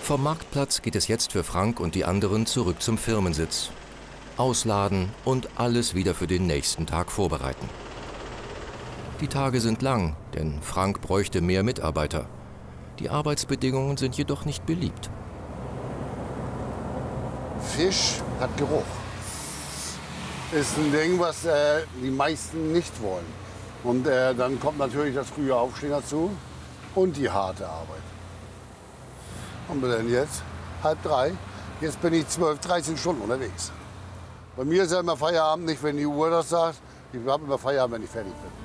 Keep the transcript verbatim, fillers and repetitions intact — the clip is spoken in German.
Vom Marktplatz geht es jetzt für Frank und die anderen zurück zum Firmensitz. Ausladen und alles wieder für den nächsten Tag vorbereiten. Die Tage sind lang, denn Frank bräuchte mehr Mitarbeiter. Die Arbeitsbedingungen sind jedoch nicht beliebt. Fisch hat Geruch. Ist ein Ding, was äh, die meisten nicht wollen. Und äh, dann kommt natürlich das frühe Aufstehen dazu und die harte Arbeit. Und denn jetzt? Halb drei. Jetzt bin ich zwölf, dreizehn Stunden unterwegs. Bei mir ist ja immer Feierabend, nicht wenn die Uhr das sagt. Ich habe immer Feierabend, wenn ich fertig bin.